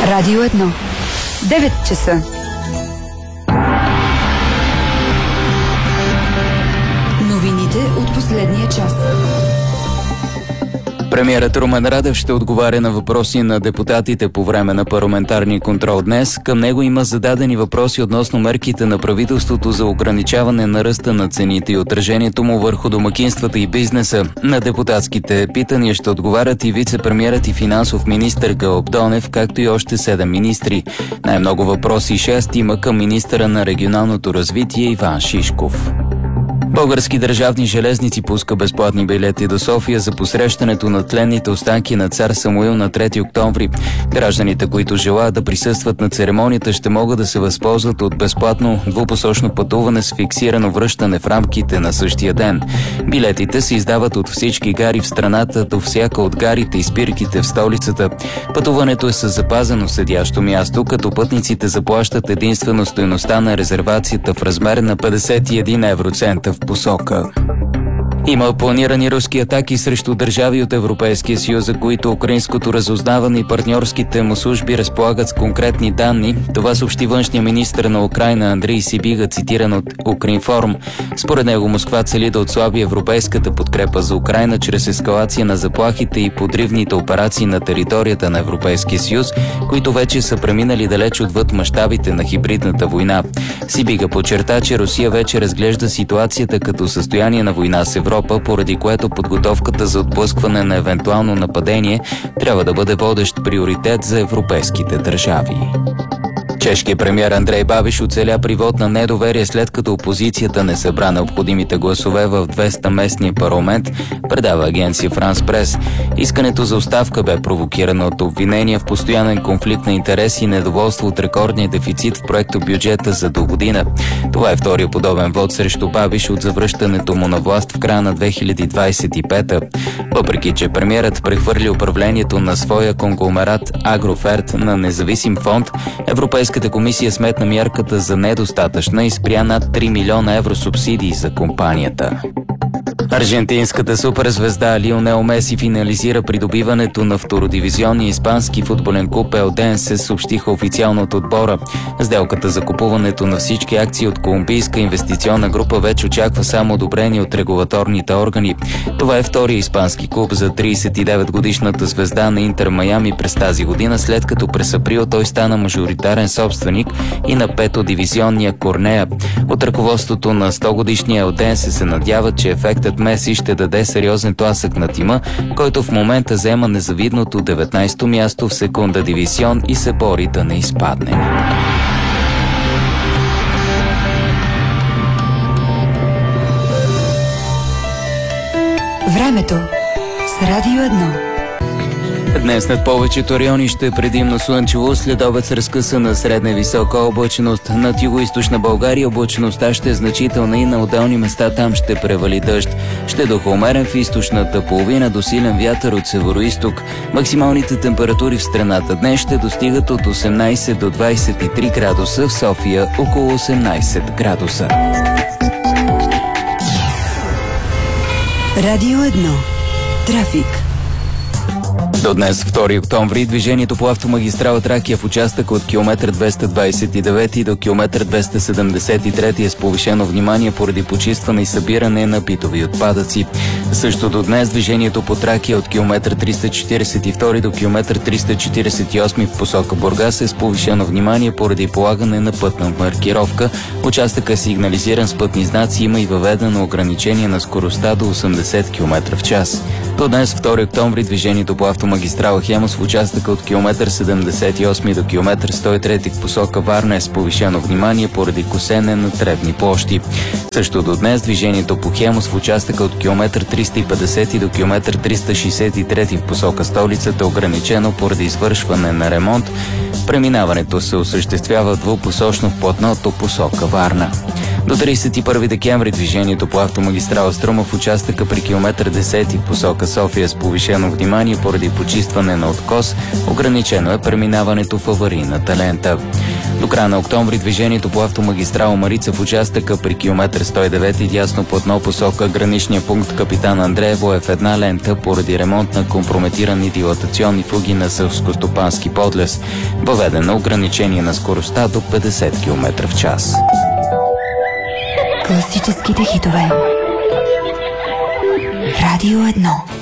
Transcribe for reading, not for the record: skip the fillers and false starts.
Радио 1. 9 часа. Новините от последния час. Премиерът Румен Радев ще отговаря на въпроси на депутатите по време на парламентарния контрол днес. Към него има зададени въпроси относно мерките на правителството за ограничаване на ръста на цените и отражението му върху домакинствата и бизнеса. На депутатските питания ще отговарят и вице-премиерът и финансов министър Гълъб Донев, както и още 7 министри. Най-много въпроси 6 има към министъра на регионалното развитие Иван Шишков. Български държавни железници пуска безплатни билети до София за посрещането на тленните останки на цар Самуил на 3 октомври. Гражданите, които желаят да присъстват на церемонията, ще могат да се възползват от безплатно двупосочно пътуване с фиксирано връщане в рамките на същия ден. Билетите се издават от всички гари в страната до всяка от гарите и спирките в столицата. Пътуването е с запазено седящо място, като пътниците заплащат единствено стойността на резервацията в размер на 51 евроцента в посока. Има планирани руски атаки срещу държави от Европейския съюз, за които украинското разузнаване и партньорските му служби разполагат с конкретни данни. Това съобщи външния министър на Украйна Андрей Сибига, цитиран от Укринформ. Според него Москва цели да отслаби европейската подкрепа за Украйна чрез ескалация на заплахите и подривните операции на територията на Европейския съюз, които вече са преминали далеч отвъд мащабите на хибридната война. Сибига подчерта, че Русия вече разглежда ситуацията като състояние на война с Европа, поради което подготовката за отблъскване на евентуално нападение трябва да бъде водещ приоритет за европейските държави. Чешкият премиер Андрей Бабиш оцеля при вод на недоверие, след като опозицията не събра необходимите гласове в 200-местния парламент, предава агенция Франс Прес. Искането за оставка бе провокирано от обвинения в постоянен конфликт на интереси и недоволство от рекордния дефицит в проекто бюджета за до година. Това е втория подобен вод срещу Бабиш от завръщането му на власт в края на 2025-та. Въпреки че премиерът прехвърли управлението на своя конгломерат Агроферт на независим фонд, Европейската комисия сметна мярката за недостатъчна и спря над 3 милиона евро субсидии за компанията. Аржентинската суперзвезда Лионел Меси финализира придобиването на втородивизионния испански футболен клуб Елденсе, съобщиха официално от отбора. Сделката за купуването на всички акции от колумбийска инвестиционна група вече очаква само одобрение от регулаторните органи. Това е втория испански клуб за 39-годишната звезда на Интер Майами през тази година, след като през април той стана мажоритарен собственик и на петодивизионния Корнея. От ръководството на 100-годишния Елденсе се надява, че ефектът Меси ще даде сериозен тласък на тима, който в момента заема незавидното 19-то място в секунда дивизион и се бори да не изпадне. Времето с Радио 1. Днес над повечето райони ще е предимно слънчево, след обед с разкъсана средна и висока облачност. Над югоизточна България облачността ще е значителна и на отделни места там ще превали дъжд. Ще духа умерен в източната половина до силен вятър от североизток. Максималните температури в страната днес ще достигат от 18 до 23 градуса, в София около 18 градуса. Радио 1. Трафик. До днес, 2 октомври, движението по автомагистрала Тракия в участъка от километър 229 до километър 273 е с повишено внимание поради почистване и събиране на битови отпадъци. Също до днес движението по Тракия от километър 342 до километър 348 в посока Бургас е с повишено внимание поради полагане на пътна маркировка. Участъка е сигнализиран с пътни знаци, има и въведено ограничение на скоростта до 80 км в час. До днес, 2 октомври, движението по автомагистрала Хемус в участъка от километър 78 до километър 103 в посока Варна е с повишено внимание поради косене на тревни площи. Също до днес движението по Хемус в участъка от километър 350 до километър 363 в посока столицата е ограничено поради извършване на ремонт. Преминаването се осъществява двупосочно в платното посока Варна. До 31 декември движението по автомагистрала Струма в участъка при километър 10 в посока София с повишено внимание поради почистване на откос, ограничено е преминаването в аварийната лента. До края на октомври движението по автомагистрала Марица в участъка при километър 109 и дясно платно посока граничния пункт Капитан Андреево е в една лента поради ремонт на компрометирани дилатационни фуги на селскостопански подлез. Въведено ограничение на скоростта до 50 км в час. Класическите хитове. Радио 1.